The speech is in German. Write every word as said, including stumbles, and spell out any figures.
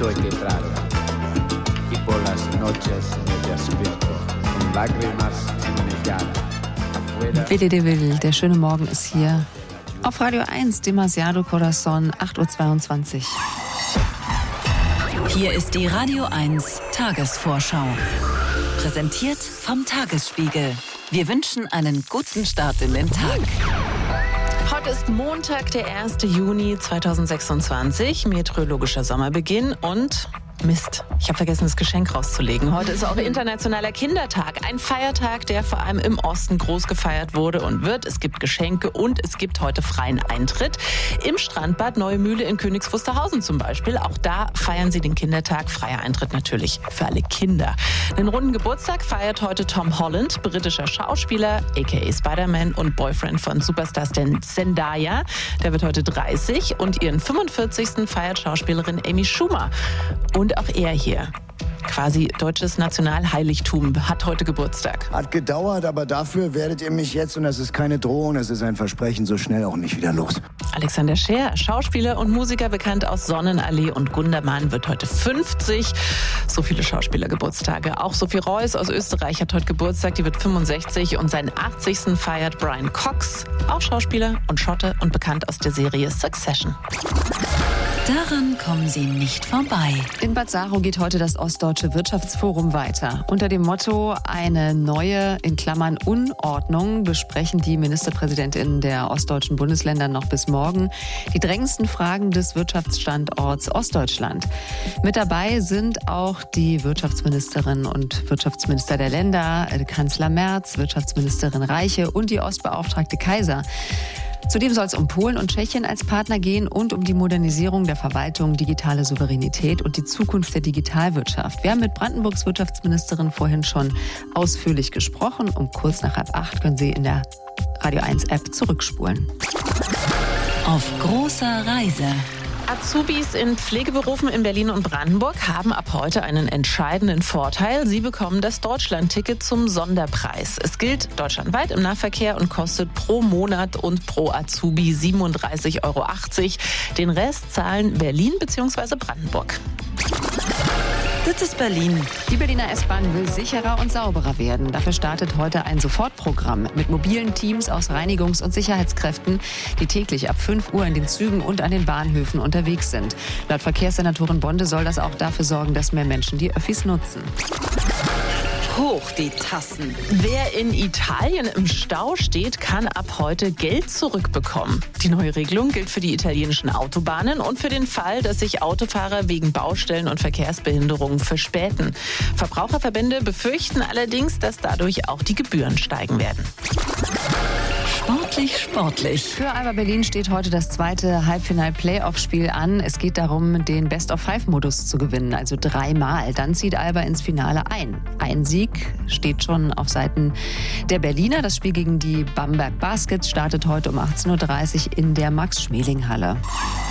Estoy que trago y por las noches me despierto con lágrimas en mi cara. Willi de Will, der schöne Morgen ist hier. Auf Radio eins, Demasiado Corazon, acht Uhr zweiundzwanzig. Hier ist die Radio eins Tagesvorschau. Präsentiert vom Tagesspiegel. Wir wünschen einen guten Start in den Tag. Heute ist Montag, der erste Juni zweitausendsechsundzwanzig, meteorologischer Sommerbeginn und Mist, ich habe vergessen, das Geschenk rauszulegen. Heute ist auch Internationaler Kindertag, ein Feiertag, der vor allem im Osten groß gefeiert wurde und wird. Es gibt Geschenke und es gibt heute freien Eintritt. Im Strandbad Neue Mühle in Königs Wusterhausen zum Beispiel. Auch da feiern sie den Kindertag. Freier Eintritt natürlich für alle Kinder. Den runden Geburtstag feiert heute Tom Holland, britischer Schauspieler, aka Spider-Man und Boyfriend von Superstar Zendaya. Der wird heute dreißig und ihren fünfundvierzigsten feiert Schauspielerin Amy Schumer. Und auch er hier, quasi deutsches Nationalheiligtum, hat heute Geburtstag. Hat gedauert, aber dafür werdet ihr mich jetzt, und das ist keine Drohung, es ist ein Versprechen, so schnell auch nicht wieder los. Alexander Scheer, Schauspieler und Musiker, bekannt aus Sonnenallee und Gundermann, wird heute fünfzig. So viele Schauspielergeburtstage. Auch Sophie Reuss aus Österreich hat heute Geburtstag, die wird fünfundsechzig. Und seinen achtzigsten feiert Brian Cox, auch Schauspieler und Schotte und bekannt aus der Serie Succession. Daran kommen Sie nicht vorbei. In Bad Saro geht heute das Ostdeutsche Wirtschaftsforum weiter. Unter dem Motto eine neue, in Klammern Unordnung, besprechen die Ministerpräsidentinnen der ostdeutschen Bundesländer noch bis morgen die drängendsten Fragen des Wirtschaftsstandorts Ostdeutschland. Mit dabei sind auch die Wirtschaftsministerinnen und Wirtschaftsminister der Länder, Kanzler Merz, Wirtschaftsministerin Reiche und die Ostbeauftragte Kaiser. Zudem soll es um Polen und Tschechien als Partner gehen und um die Modernisierung der Verwaltung, digitale Souveränität und die Zukunft der Digitalwirtschaft. Wir haben mit Brandenburgs Wirtschaftsministerin vorhin schon ausführlich gesprochen. Um kurz nach halb acht können Sie in der Radio eins App zurückspulen. Auf großer Reise. Azubis in Pflegeberufen in Berlin und Brandenburg haben ab heute einen entscheidenden Vorteil. Sie bekommen das Deutschland-Ticket zum Sonderpreis. Es gilt deutschlandweit im Nahverkehr und kostet pro Monat und pro Azubi siebenunddreißig Euro achtzig. Den Rest zahlen Berlin bzw. Brandenburg. Das ist Berlin. Die Berliner S-Bahn will sicherer und sauberer werden. Dafür startet heute ein Sofortprogramm mit mobilen Teams aus Reinigungs- und Sicherheitskräften, die täglich ab fünf Uhr in den Zügen und an den Bahnhöfen unterwegs sind. Laut Verkehrssenatorin Bonde soll das auch dafür sorgen, dass mehr Menschen die Öffis nutzen. Hoch die Tassen. Wer in Italien im Stau steht, kann ab heute Geld zurückbekommen. Die neue Regelung gilt für die italienischen Autobahnen und für den Fall, dass sich Autofahrer wegen Baustellen und Verkehrsbehinderungen verspäten. Verbraucherverbände befürchten allerdings, dass dadurch auch die Gebühren steigen werden. Sportlich, sportlich. Für Alba Berlin steht heute das zweite Halbfinal-Playoff-Spiel an. Es geht darum, den Best-of-Five-Modus zu gewinnen, also dreimal. Dann zieht Alba ins Finale ein. Ein Sieg steht schon auf Seiten der Berliner. Das Spiel gegen die Bamberg Baskets startet heute um achtzehn Uhr dreißig in der Max-Schmeling-Halle.